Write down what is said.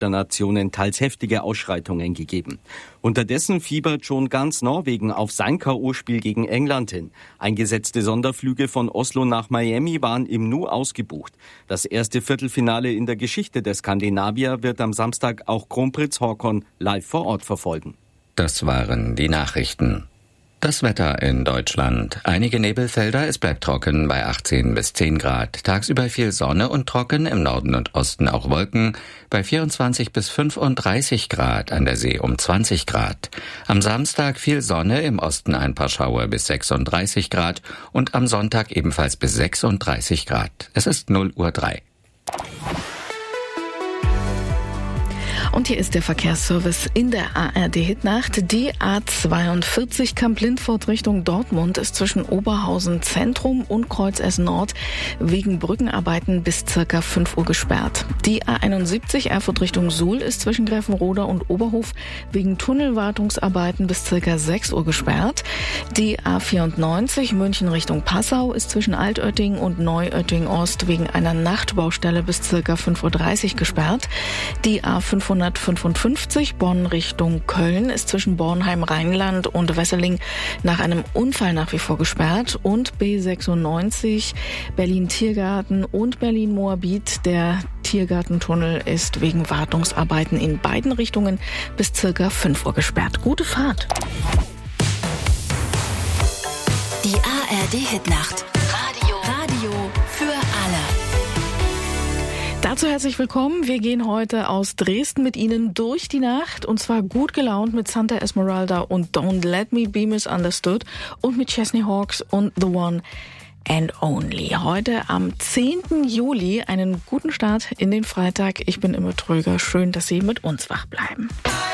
der Nationen teils heftige Ausschreitungen gegeben. Unterdessen fiebert schon ganz Norwegen auf sein K.O.-Spiel gegen England hin. Eingesetzte Sonderflüge von Oslo nach Miami waren im Nu ausgebucht. Das erste Viertelfinale in der Geschichte der Skandinavier wird am Samstag auch Kronprinz Haakon live vor Ort verfolgen. Das waren die Nachrichten. Das Wetter in Deutschland. Einige Nebelfelder, es bleibt trocken bei 18 bis 10 Grad. Tagsüber viel Sonne und trocken, im Norden und Osten auch Wolken, bei 24 bis 35 Grad, an der See um 20 Grad. Am Samstag viel Sonne, im Osten ein paar Schauer bis 36 Grad und am Sonntag ebenfalls bis 36 Grad. Es ist 0:03 Uhr. Und hier ist der Verkehrsservice in der ARD-Hitnacht. Die A42 Kamp-Lindfort Richtung Dortmund ist zwischen Oberhausen Zentrum und Kreuz S-Nord wegen Brückenarbeiten bis circa 5 Uhr gesperrt. Die A71 Erfurt Richtung Suhl ist zwischen Gräfenroda und Oberhof wegen Tunnelwartungsarbeiten bis circa 6 Uhr gesperrt. Die A94 München Richtung Passau ist zwischen Altötting und Neuötting Ost wegen einer Nachtbaustelle bis circa 5:30 Uhr gesperrt. Die A555 Bonn Richtung Köln ist zwischen Bornheim-Rheinland und Wesseling nach einem Unfall nach wie vor gesperrt. Und B96 Berlin-Tiergarten und Berlin-Moabit. Der Tiergartentunnel ist wegen Wartungsarbeiten in beiden Richtungen bis circa 5 Uhr gesperrt. Gute Fahrt! Die ARD-Hitnacht. Radio für alle. Dazu herzlich willkommen. Wir gehen heute aus Dresden mit Ihnen durch die Nacht und zwar gut gelaunt mit Santa Esmeralda und Don't Let Me Be Misunderstood und mit Chesney Hawkes und The One and Only. Heute am 10. Juli einen guten Start in den Freitag. Ich bin immer Tröger. Schön, dass Sie mit uns wach bleiben.